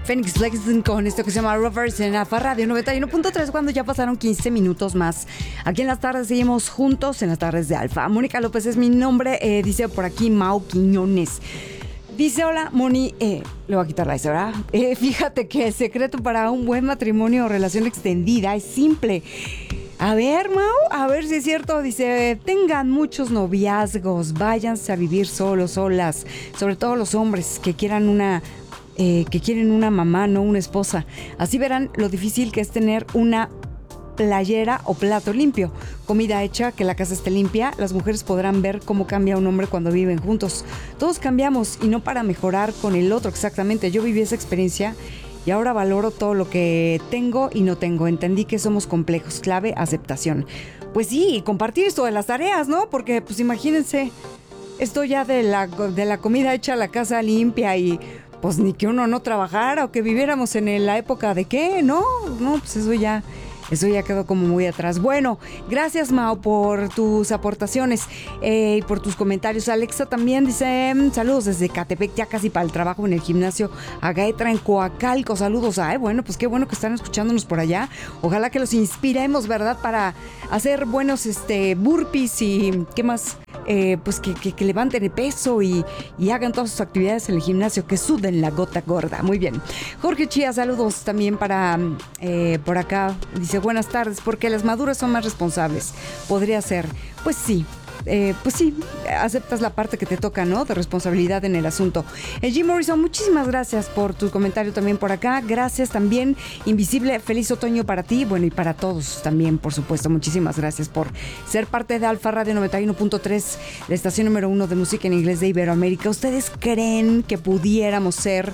Phoenix Flex con esto que se llama Rovers en AFA Radio 91.3 cuando ya pasaron 15 minutos más. Aquí en las tardes seguimos juntos en las tardes de Alfa. Mónica López es mi nombre, dice por aquí Mau Quiñones. Dice, hola, Moni, le voy a quitar la S, ¿verdad? Fíjate que el secreto para un buen matrimonio o relación extendida es simple. A ver, Mau, a ver si es cierto. Dice, tengan muchos noviazgos, váyanse a vivir solos, solas. Sobre todo los hombres que quieren una mamá, no una esposa. Así verán lo difícil que es tener una playera o plato limpio, comida hecha, que la casa esté limpia. Las mujeres podrán ver cómo cambia un hombre cuando viven juntos. Todos cambiamos y no para mejorar con el otro exactamente. Yo viví esa experiencia y ahora valoro todo lo que tengo y no tengo. Entendí que somos complejos, clave aceptación. Pues sí, compartir esto de las tareas, ¿no? Porque pues imagínense, esto ya de la comida hecha, la casa limpia y pues ni que uno no trabajara o que viviéramos en la época de qué, ¿no? No, pues eso ya quedó como muy atrás. Bueno, gracias, Mao, por tus aportaciones y por tus comentarios. Alexa también dice, saludos desde Catepec, ya casi para el trabajo en el gimnasio Agaetra en Coacalco. Saludos. Ay, bueno, pues qué bueno que están escuchándonos por allá. Ojalá que los inspiremos, ¿verdad? Para hacer buenos burpees y qué más. Pues que levanten el peso y hagan todas sus actividades en el gimnasio, que suden la gota gorda. Muy bien. Jorge Chía, saludos también para por acá. Dice, buenas tardes, porque las maduras son más responsables. Podría ser. Pues sí, aceptas la parte que te toca, ¿no? De responsabilidad en el asunto. Jim Morrison, muchísimas gracias por tu comentario también por acá. Gracias también, Invisible, feliz otoño para ti, bueno, y para todos también, por supuesto. Muchísimas gracias por ser parte de Alfa Radio 91.3, la estación número 1 de música en inglés de Iberoamérica. ¿Ustedes creen que pudiéramos ser,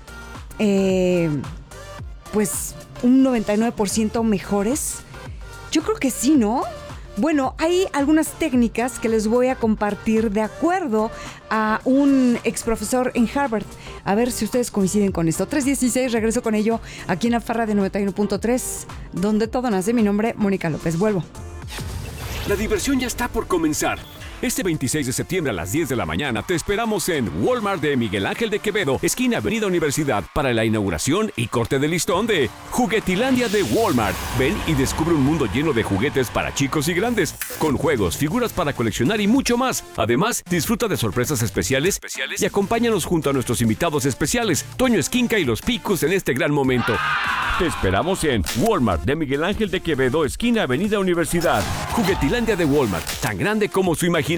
pues, un 99% mejores? Yo creo que sí, ¿no? Bueno, hay algunas técnicas que les voy a compartir de acuerdo a un ex profesor en Harvard. A ver si ustedes coinciden con esto. 3:16, regreso con ello aquí en la Farra de 91.3, donde todo nace. Mi nombre, Mónica López. Vuelvo. La diversión ya está por comenzar. Este 26 de septiembre a las 10 de la mañana te esperamos en Walmart de Miguel Ángel de Quevedo, esquina Avenida Universidad, para la inauguración y corte de listón de Juguetilandia de Walmart. Ven y descubre un mundo lleno de juguetes para chicos y grandes, con juegos, figuras para coleccionar y mucho más. Además, disfruta de sorpresas especiales y acompáñanos junto a nuestros invitados especiales, Toño Esquinca y los Picus, en este gran momento. Te esperamos en Walmart de Miguel Ángel de Quevedo, esquina Avenida Universidad. Juguetilandia de Walmart, tan grande como su imaginación.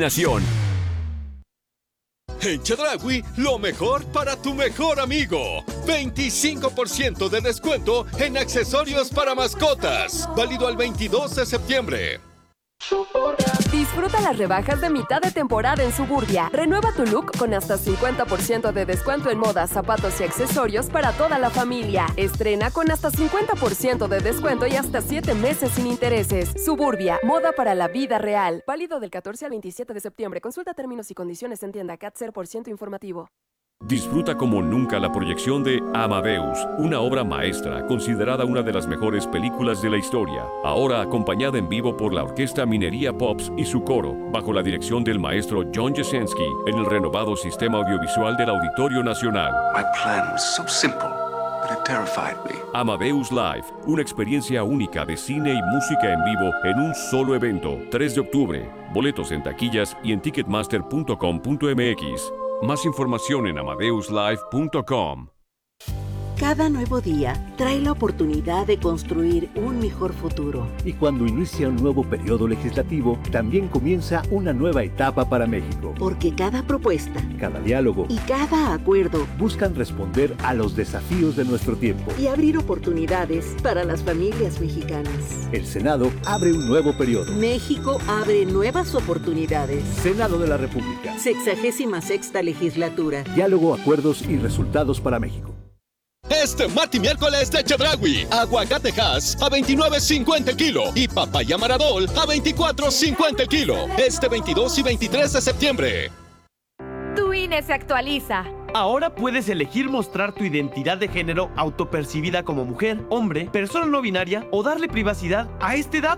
En Chedraui, lo mejor para tu mejor amigo. 25% de descuento en accesorios para mascotas. Válido al 22 de septiembre. Disfruta las rebajas de mitad de temporada en Suburbia. Renueva tu look con hasta 50% de descuento en modas, zapatos y accesorios para toda la familia. Estrena con hasta 50% de descuento y hasta 7 meses sin intereses. Suburbia, moda para la vida real. Válido del 14 al 27 de septiembre. Consulta términos y condiciones en tienda CAT 0% informativo. Disfruta como nunca la proyección de Amadeus, una obra maestra considerada una de las mejores películas de la historia, ahora acompañada en vivo por la Orquesta Minería Pops y su coro, bajo la dirección del maestro John Jasenski, en el renovado sistema audiovisual del Auditorio Nacional. My plan was so simple, but it terrified me. Amadeus Live, una experiencia única de cine y música en vivo en un solo evento, 3 de octubre. Boletos en taquillas y en ticketmaster.com.mx. Más información en amadeuslive.com. Cada nuevo día trae la oportunidad de construir un mejor futuro. Y cuando inicia un nuevo periodo legislativo, también comienza una nueva etapa para México. Porque cada propuesta, cada diálogo y cada acuerdo buscan responder a los desafíos de nuestro tiempo y abrir oportunidades para las familias mexicanas. El Senado abre un nuevo periodo. México abre nuevas oportunidades. Senado de la República. 66ª legislatura. Diálogo, acuerdos y resultados para México. Este martes y miércoles de Chedraui, aguacate Hass a $29.50 el kilo y papaya Maradol a $24.50 el kilo. Este 22 y 23 de septiembre. Tu INE se actualiza. Ahora puedes elegir mostrar tu identidad de género autopercibida como mujer, hombre, persona no binaria o darle privacidad a este dato.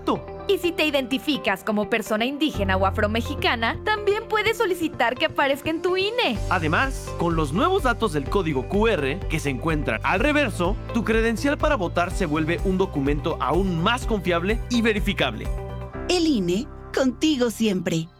Y si te identificas como persona indígena o afromexicana, también puedes solicitar que aparezca en tu INE. Además, con los nuevos datos del código QR que se encuentran al reverso, tu credencial para votar se vuelve un documento aún más confiable y verificable. El INE, contigo siempre.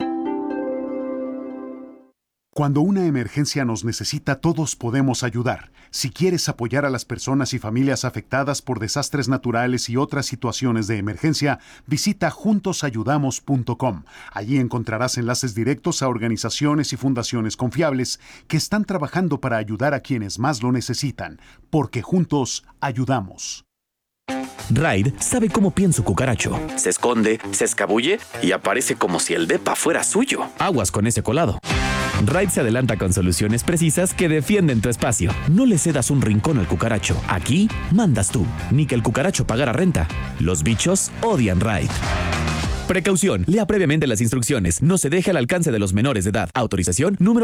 Cuando una emergencia nos necesita, todos podemos ayudar. Si quieres apoyar a las personas y familias afectadas por desastres naturales y otras situaciones de emergencia, visita juntosayudamos.com. Allí encontrarás enlaces directos a organizaciones y fundaciones confiables que están trabajando para ayudar a quienes más lo necesitan, porque juntos ayudamos. Raid sabe cómo piensa un cucaracho. Se esconde, se escabulle y aparece como si el depa fuera suyo. Aguas con ese colado. Raid se adelanta con soluciones precisas que defienden tu espacio. No le cedas un rincón al cucaracho. Aquí mandas tú. Ni que el cucaracho pagara renta. Los bichos odian Raid. Precaución. Lea previamente las instrucciones. No se deje al alcance de los menores de edad. Autorización número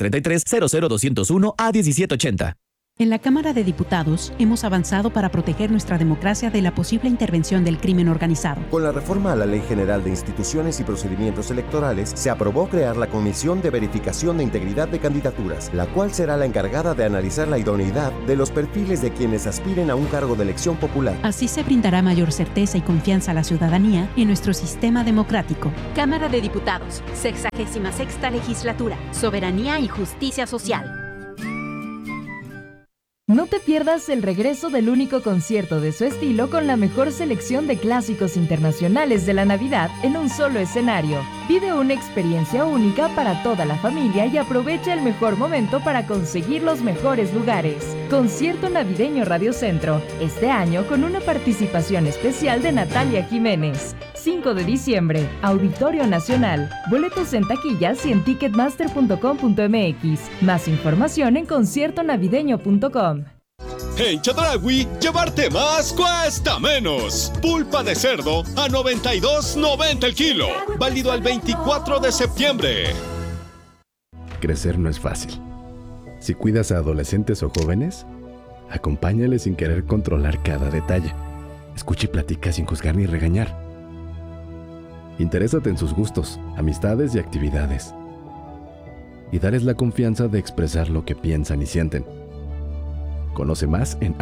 2633-00201-A1780. En la Cámara de Diputados hemos avanzado para proteger nuestra democracia de la posible intervención del crimen organizado. Con la reforma a la Ley General de Instituciones y Procedimientos Electorales, se aprobó crear la Comisión de Verificación de Integridad de Candidaturas, la cual será la encargada de analizar la idoneidad de los perfiles de quienes aspiren a un cargo de elección popular. Así se brindará mayor certeza y confianza a la ciudadanía en nuestro sistema democrático. Cámara de Diputados, 66ª Legislatura, Soberanía y Justicia Social. No te pierdas el regreso del único concierto de su estilo con la mejor selección de clásicos internacionales de la Navidad en un solo escenario. Vive una experiencia única para toda la familia y aprovecha el mejor momento para conseguir los mejores lugares. Concierto Navideño Radio Centro, este año con una participación especial de Natalia Jiménez. 5 de diciembre, Auditorio Nacional. Boletos en taquillas y en ticketmaster.com.mx. Más información en conciertonavideño.com. En Chedraui, llevarte más cuesta menos. Pulpa de cerdo a $92.90 el kilo. Válido al 24 de septiembre. Crecer no es fácil. Si cuidas a adolescentes o jóvenes, acompáñales sin querer controlar cada detalle. Escucha y platica sin juzgar ni regañar. Interésate en sus gustos, amistades y actividades. Y dales la confianza de expresar lo que piensan y sienten. Conoce más en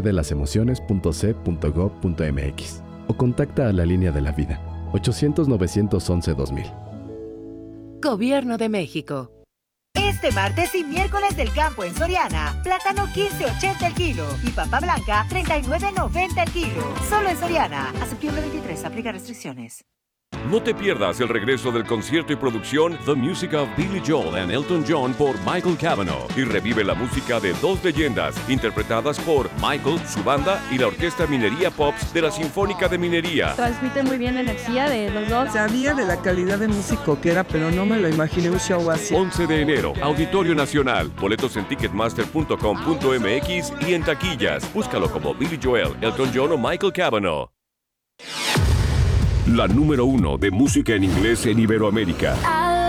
abcdelasemociones.c.gov.mx o contacta a la Línea de la Vida, 800-911-2000. Gobierno de México. Este martes y miércoles del campo en Soriana, plátano 15.80 el kilo y papa blanca 39.90 el kilo. Solo en Soriana. A septiembre 23, aplica restricciones. No te pierdas el regreso del concierto y producción The Music of Billy Joel and Elton John por Michael Cavanaugh y revive la música de dos leyendas interpretadas por Michael, su banda y la Orquesta Minería Pops de la Sinfónica de Minería. Transmite muy bien la energía de los dos. Sabía de la calidad de músico que era, pero no me lo imaginé un show así. 11 de enero, Auditorio Nacional. Boletos en ticketmaster.com.mx y en taquillas. Búscalo como Billy Joel, Elton John o Michael Cavanaugh. La número 1 de música en inglés en Iberoamérica.